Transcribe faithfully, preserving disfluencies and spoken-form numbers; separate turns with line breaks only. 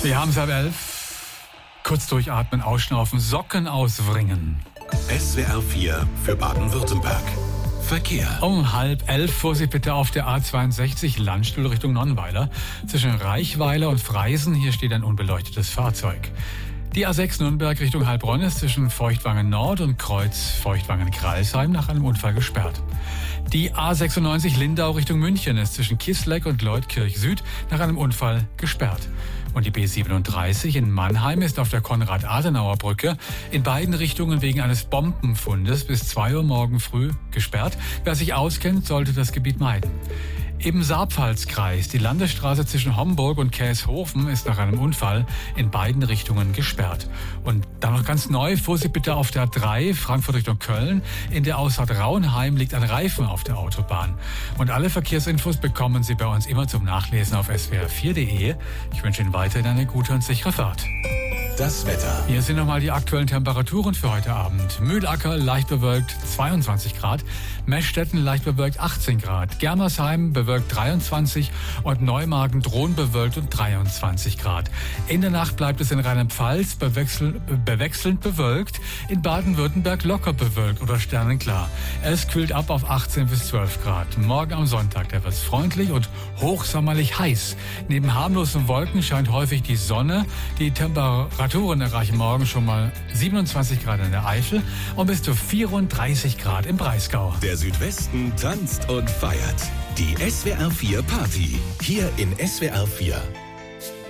Wir haben es halb elf. Kurz durchatmen, ausschnaufen, Socken auswringen.
S W R vier für Baden-Württemberg. Verkehr.
Um halb elf Vorsicht bitte auf der A zweiundsechzig Landstuhl Richtung Nonnweiler. Zwischen Reichweiler und Freisen, hier steht ein unbeleuchtetes Fahrzeug. Die A sechs Nürnberg Richtung Heilbronn ist zwischen Feuchtwangen Nord und Kreuz Feuchtwangen-Kreilsheim nach einem Unfall gesperrt. Die A sechsundneunzig Lindau Richtung München ist zwischen Kisleck und Leutkirch Süd nach einem Unfall gesperrt. Und die B siebenunddreißig in Mannheim ist auf der Konrad-Adenauer-Brücke in beiden Richtungen wegen eines Bombenfundes bis zwei Uhr morgen früh gesperrt. Wer sich auskennt, sollte das Gebiet meiden. Im Saarpfalzkreis, die Landesstraße zwischen Homburg und Käshofen ist nach einem Unfall in beiden Richtungen gesperrt. Und dann noch ganz neu, Vorsicht bitte auf der A drei, Frankfurt Richtung Köln. In der Ausfahrt Rauenheim liegt ein Reifen auf der Autobahn. Und alle Verkehrsinfos bekommen Sie bei uns immer zum Nachlesen auf s w r vier punkt d e. Ich wünsche Ihnen weiterhin eine gute und sichere Fahrt.
Das Wetter.
Hier sind nochmal die aktuellen Temperaturen für heute Abend. Mühlacker leicht bewölkt zweiundzwanzig Grad, Meschstetten leicht bewölkt achtzehn Grad, Germersheim bewölkt dreiundzwanzig und Neumagen drohen bewölkt und dreiundzwanzig Grad. In der Nacht bleibt es in Rheinland-Pfalz bewechsel, bewechselnd bewölkt, in Baden-Württemberg locker bewölkt oder sternenklar. Es kühlt ab auf achtzehn bis zwölf Grad. Morgen am Sonntag, da wird es freundlich und hochsommerlich heiß. Neben harmlosen Wolken scheint häufig die Sonne. Die Temperaturen erreichen morgen schon mal siebenundzwanzig Grad in der Eifel und bis zu vierunddreißig Grad im Breisgau.
Der Südwesten tanzt und feiert. Die S W R vier Party. Hier in S W R vier.